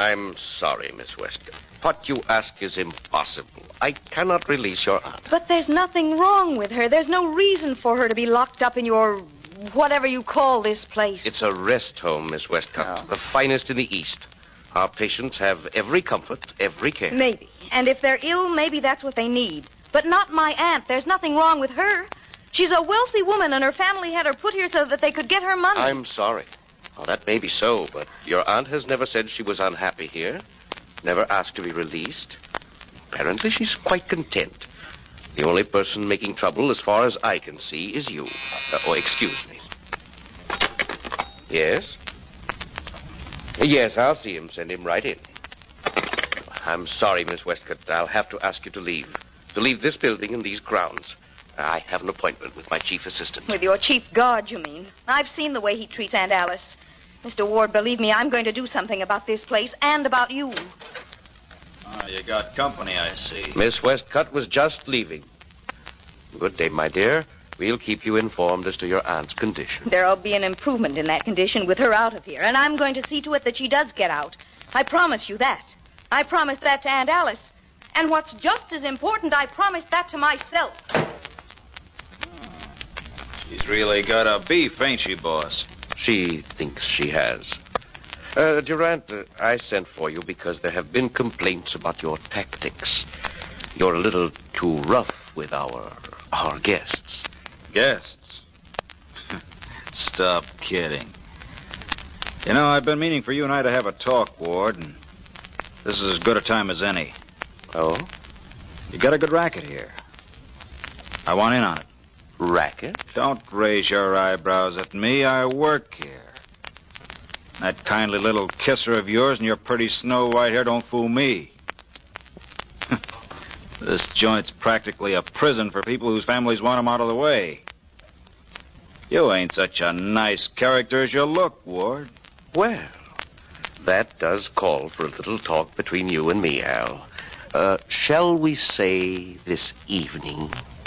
I'm sorry, Miss Westcott. What you ask is impossible. I cannot release your aunt. But there's nothing wrong with her. There's no reason for her to be locked up in your whatever you call this place. It's a rest home, Miss Westcott. The finest in the East. Our patients have every comfort, every care. Maybe. And if they're ill, maybe that's what they need. But not my aunt. There's nothing wrong with her. She's a wealthy woman, and her family had her put here so that they could get her money. I'm sorry. Well, that may be so, but your aunt has never said she was unhappy here. Never asked to be released. Apparently, she's quite content. The only person making trouble, as far as I can see, is you. Excuse me. Yes? Yes, I'll see him. Send him right in. I'm sorry, Miss Westcott. I'll have to ask you to leave. To leave this building and these grounds. I have an appointment with my chief assistant. With your chief guard, you mean? I've seen the way he treats Aunt Alice. Mr. Ward, believe me, I'm going to do something about this place and about you. You got company, I see. Miss Westcott was just leaving. Good day, my dear. We'll keep you informed as to your aunt's condition. There'll be an improvement in that condition with her out of here, and I'm going to see to it that she does get out. I promise you that. I promise that to Aunt Alice. And what's just as important, I promise that to myself. She's really got a beef, ain't she, boss? She thinks she has. Durant, I sent for you because there have been complaints about your tactics. You're a little too rough with our guests. Guests? Stop kidding. You know, I've been meaning for you and I to have a talk, Ward, and this is as good a time as any. Oh? You got a good racket here. I want in on it. Racket? Don't raise your eyebrows at me. I work here. That kindly little kisser of yours and your pretty snow-white hair don't fool me. This joint's practically a prison for people whose families want them out of the way. You ain't such a nice character as you look, Ward. Well, that does call for a little talk between you and me, Al. Shall we say this evening?